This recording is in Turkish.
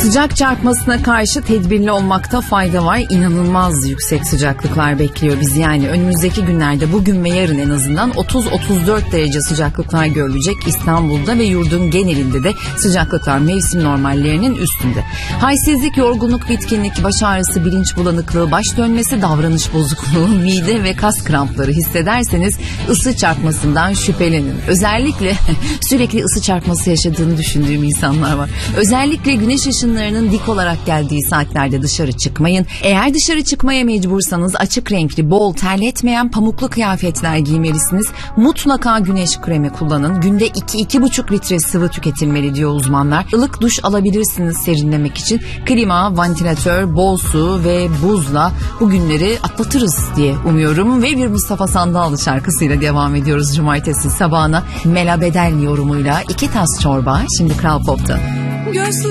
Sıcak çarpmasına karşı tedbirli olmakta fayda var. İnanılmaz yüksek sıcaklıklar bekliyor bizi. Yani önümüzdeki günlerde bugün ve yarın en azından 30-34 derece sıcaklıklar görülecek İstanbul'da ve yurdun genelinde de sıcaklıklar mevsim normallerinin üstünde. Halsizlik, yorgunluk, bitkinlik, baş ağrısı, bilinç bulanıklığı, baş dönmesi, davranış bozukluğu, mide ve kas krampları hissederseniz ısı çarpmasından şüphelenin. Özellikle sürekli ısı çarpması yaşadığını düşündüğüm insanlar var. Özellikle güneş ışınlarının dik olarak geldiği saatlerde dışarı çıkmayın. Eğer dışarı çıkmaya mecbursanız açık renkli, bol, terletmeyen pamuklu kıyafetler giymelisiniz. Mutlaka güneş kremi kullanın. Günde 2-2,5 litre sıvı tüketilmeli diyor uzmanlar. Ilık duş alabilirsiniz serinlemek için. Klima, vantilatör, bol su ve buzla bu günleri atlatırız diye umuyorum. Ve bir Mustafa Sandallı şarkısıyla devam ediyoruz cumartesi sabahına. Mela Bedel yorumuyla 2 tas çorba. Şimdi Kral Pop'ta.